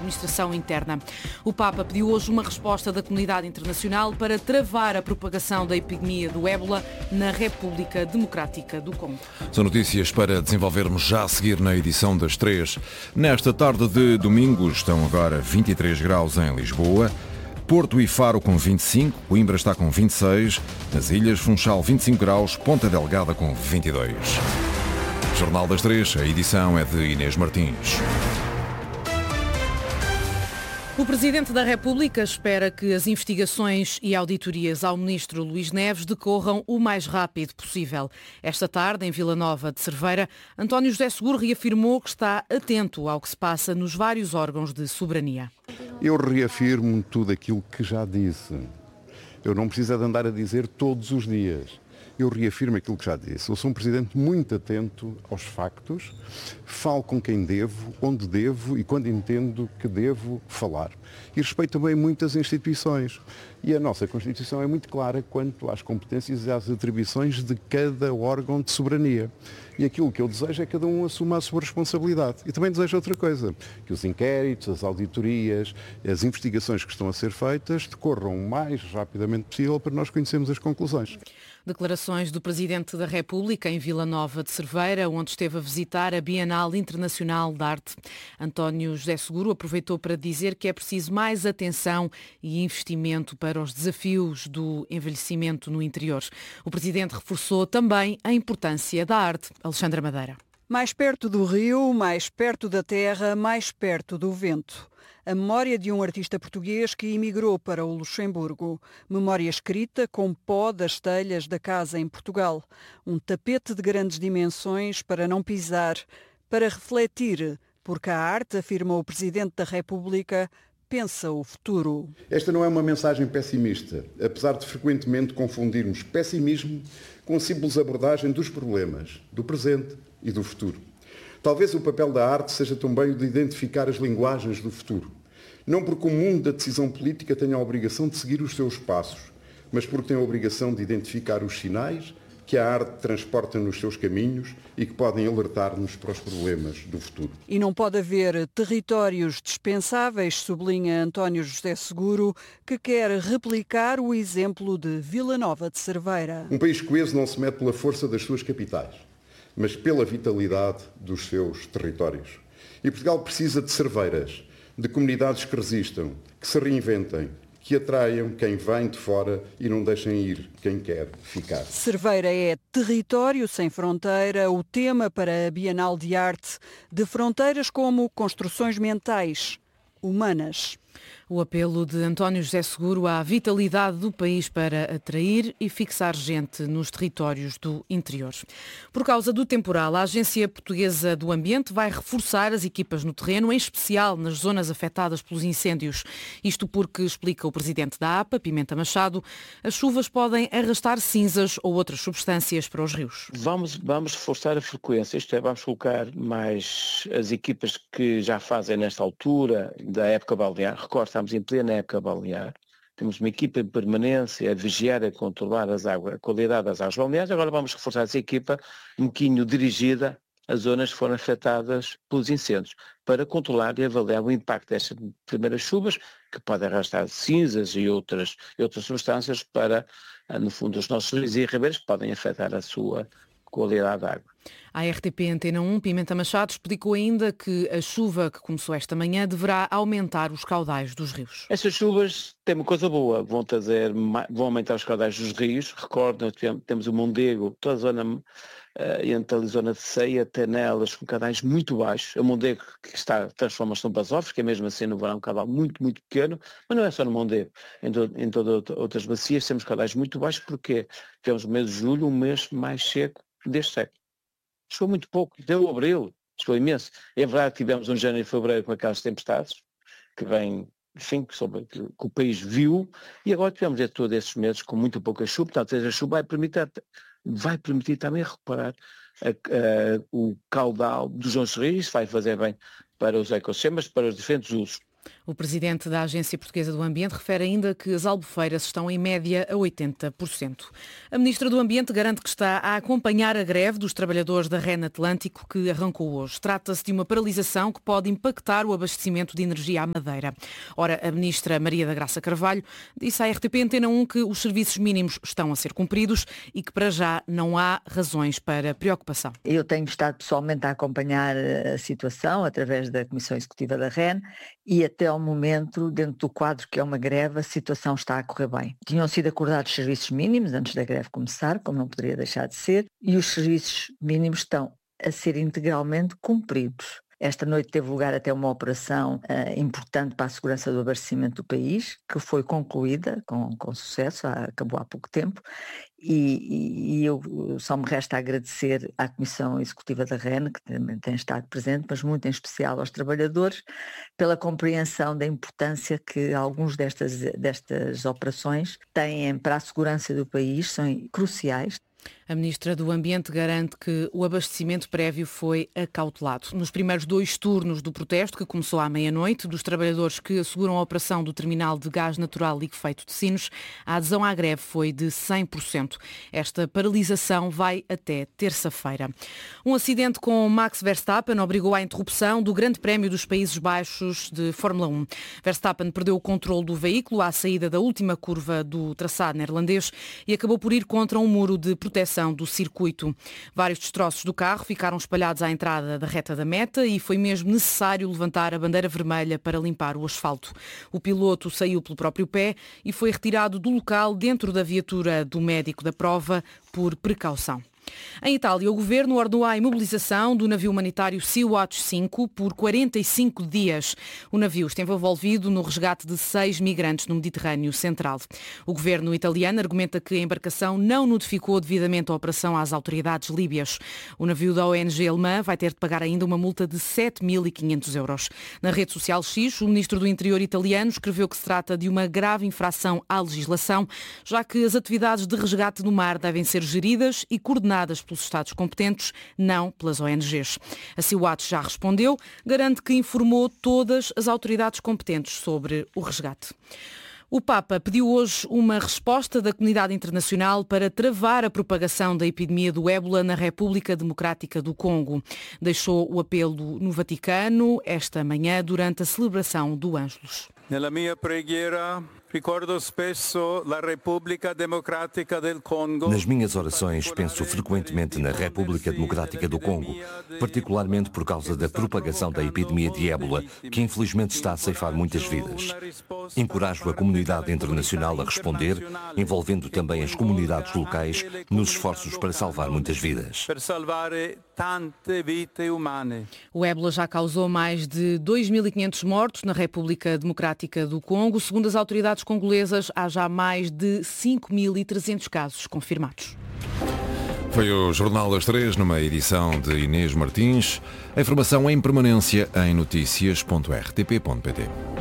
administração interna. O Papa pediu hoje uma resposta da comunidade internacional para travar a propagação da epidemia do ébola na República Democrática do Congo. São notícias para desenvolvermos já a seguir na edição das 3. Nesta tarde de domingo estão agora 23 graus em Lisboa, Porto e Faro com 25, Coimbra está com 26, nas Ilhas Funchal 25 graus, Ponta Delgada com 22. Jornal das 3, a edição é de Inês Martins. O Presidente da República espera que as investigações e auditorias ao Ministro Luís Neves decorram o mais rápido possível. Esta tarde, em Vila Nova de Cerveira, António José Seguro reafirmou que está atento ao que se passa nos vários órgãos de soberania. Eu reafirmo tudo aquilo que já disse. Eu não preciso de andar a dizer todos os dias. Eu reafirmo aquilo que já disse. Eu sou um Presidente muito atento aos factos, falo com quem devo, onde devo e quando entendo que devo falar. E respeito também muitas instituições. E a nossa Constituição é muito clara quanto às competências e às atribuições de cada órgão de soberania. E aquilo que eu desejo é que cada um assuma a sua responsabilidade. E também desejo outra coisa, que os inquéritos, as auditorias, as investigações que estão a ser feitas decorram o mais rapidamente possível para nós conhecermos as conclusões. Declarações do Presidente da República em Vila Nova de Cerveira, onde esteve a visitar a Bienal Internacional de Arte. António José Seguro aproveitou para dizer que é preciso mais atenção e investimento para os desafios do envelhecimento no interior. O Presidente reforçou também a importância da arte. Alexandra Madeira. Mais perto do rio, mais perto da terra, mais perto do vento. A memória de um artista português que emigrou para o Luxemburgo. Memória escrita com pó das telhas da casa em Portugal. Um tapete de grandes dimensões para não pisar, para refletir, porque a arte, afirma o Presidente da República, pensa o futuro. Esta não é uma mensagem pessimista, apesar de frequentemente confundirmos pessimismo com simples abordagem dos problemas, do presente e do futuro. Talvez o papel da arte seja também o de identificar as linguagens do futuro. Não porque o mundo da decisão política tenha a obrigação de seguir os seus passos, mas porque tem a obrigação de identificar os sinais que a arte transporta nos seus caminhos e que podem alertar-nos para os problemas do futuro. E não pode haver territórios dispensáveis, sublinha António José Seguro, que quer replicar o exemplo de Vila Nova de Cerveira. Um país coeso não se mede pela força das suas capitais, mas pela vitalidade dos seus territórios. E Portugal precisa de cerveiras, de comunidades que resistam, que se reinventem, que atraiam quem vem de fora e não deixem ir quem quer ficar. Cerveira é território sem fronteira, o tema para a Bienal de Arte, de fronteiras como construções mentais, humanas. O apelo de António José Seguro à vitalidade do país para atrair e fixar gente nos territórios do interior. Por causa do temporal, a Agência Portuguesa do Ambiente vai reforçar as equipas no terreno, em especial nas zonas afetadas pelos incêndios. Isto porque, explica o Presidente da APA, Pimenta Machado, as chuvas podem arrastar cinzas ou outras substâncias para os rios. Vamos reforçar a frequência, isto é, vamos colocar mais as equipas que já fazem nesta altura da época balear. Recordo, estamos em plena época balear, temos uma equipa em permanência a vigiar e a controlar a qualidade das águas balneares. Agora vamos reforçar essa equipa um bocadinho dirigida às zonas que foram afetadas pelos incêndios, para controlar e avaliar o impacto destas primeiras chuvas, que podem arrastar cinzas e outras substâncias para, no fundo, os nossos rios e ribeiros, que podem afetar a sua qualidade da água. A RTP Antena 1, Pimenta Machado, explicou ainda que a chuva que começou esta manhã deverá aumentar os caudais dos rios. Estas chuvas têm uma coisa boa, vão aumentar os caudais dos rios. Recordam, temos o Mondego, toda a zona entre a zona de Ceia até nelas com caudais muito baixos. O Mondego que está a transformação basófica, que é mesmo assim no verão um caudal muito, muito pequeno, mas não é só no Mondego. Em todas outras bacias temos caudais muito baixos, porque tivemos o mês de julho, um mês mais seco deste século. Chegou muito pouco, deu abril, chegou imenso. É verdade que tivemos um janeiro e fevereiro com aquelas tempestades, que vem, enfim, que o país viu, e agora tivemos todos esses meses com muito pouca chuva, portanto, a chuva vai permitir também recuperar o caudal dos nossos rios, vai fazer bem para os ecossistemas, para os diferentes usos. O presidente da Agência Portuguesa do Ambiente refere ainda que as albufeiras estão em média a 80%. A ministra do Ambiente garante que está a acompanhar a greve dos trabalhadores da REN Atlântico que arrancou hoje. Trata-se de uma paralisação que pode impactar o abastecimento de energia à Madeira. Ora, a ministra Maria da Graça Carvalho disse à RTP Antena 1 que os serviços mínimos estão a ser cumpridos e que para já não há razões para preocupação. Eu tenho estado pessoalmente a acompanhar a situação através da Comissão Executiva da REN e até ao momento, dentro do quadro que é uma greve, a situação está a correr bem. Tinham sido acordados serviços mínimos antes da greve começar, como não poderia deixar de ser, e os serviços mínimos estão a ser integralmente cumpridos. Esta noite teve lugar até uma operação importante para a segurança do abastecimento do país, que foi concluída com sucesso, acabou há pouco tempo, e eu só me resta agradecer à Comissão Executiva da REN, que também tem estado presente, mas muito em especial aos trabalhadores, pela compreensão da importância que alguns destas operações têm para a segurança do país, são cruciais. A Ministra do Ambiente garante que o abastecimento prévio foi acautelado. Nos primeiros 2 turnos do protesto, que começou à meia-noite, dos trabalhadores que asseguram a operação do terminal de gás natural liquefeito de Sines, a adesão à greve foi de 100%. Esta paralisação vai até terça-feira. Um acidente com Max Verstappen obrigou à interrupção do Grande Prémio dos Países Baixos de Fórmula 1. Verstappen perdeu o controle do veículo à saída da última curva do traçado neerlandês e acabou por ir contra um muro de proteção do circuito. Vários destroços do carro ficaram espalhados à entrada da reta da meta e foi mesmo necessário levantar a bandeira vermelha para limpar o asfalto. O piloto saiu pelo próprio pé e foi retirado do local dentro da viatura do médico da prova por precaução. Em Itália, o governo ordenou a imobilização do navio humanitário Sea-Watch 5 por 45 dias. O navio esteve envolvido no resgate de 6 migrantes no Mediterrâneo Central. O governo italiano argumenta que a embarcação não notificou devidamente a operação às autoridades líbias. O navio da ONG alemã vai ter de pagar ainda uma multa de 7.500 euros. Na rede social X, o ministro do Interior italiano escreveu que se trata de uma grave infração à legislação, já que as atividades de resgate no mar devem ser geridas e coordenadas pelos Estados competentes, não pelas ONGs. A Sea-Watch já respondeu, garante que informou todas as autoridades competentes sobre o resgate. O Papa pediu hoje uma resposta da comunidade internacional para travar a propagação da epidemia do ébola na República Democrática do Congo. Deixou o apelo no Vaticano esta manhã durante a celebração do Ângelus. Nella mia preghiera ricordo spesso la Repubblica Democrática del Congo. Nas minhas orações penso frequentemente na República Democrática do Congo, particularmente por causa da propagação da epidemia de ébola, que infelizmente está a ceifar muitas vidas. Encorajo a comunidade internacional a responder, envolvendo também as comunidades locais nos esforços para salvar muitas vidas. O ébola já causou mais de 2.500 mortos na República Democrática do Congo. Segundo as autoridades congolesas, há já mais de 5.300 casos confirmados. Foi o Jornal das 3, numa edição de Inês Martins. A informação em permanência em notícias.rtp.pt.